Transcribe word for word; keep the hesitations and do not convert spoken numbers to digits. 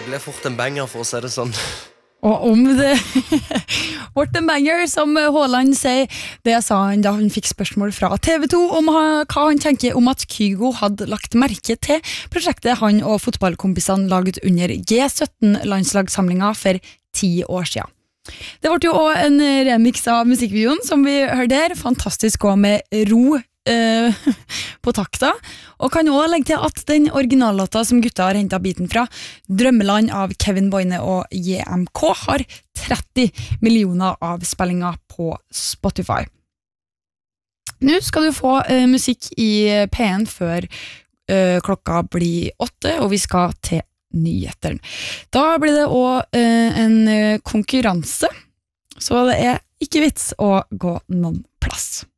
ble fort en banger for å si det sånn. Og om det What a banger, som Haaland sier, det sa han da han fikk spørsmål fra T V to om hva han tenker om at Kygo hadde lagt merke til prosjektet han og fotballkompisene laget under G sytten-landslagssamlinga for ti år siden. Det ble jo også en remix av musikkvideoen som vi hørte der, fantastisk også med ro eh, på takta, og kan også legge til at den originallåta som gutta har hentet biten fra, Drømmeland av Kevin Boyne og J M K, har tretti millioner avspillinger på Spotify. Nå skal du få eh, musikk i P en før eh, klokka blir åtte, og vi skal til nyheteren. Da blir det også eh, en konkurranse, så det er ikke vits å gå noen plass.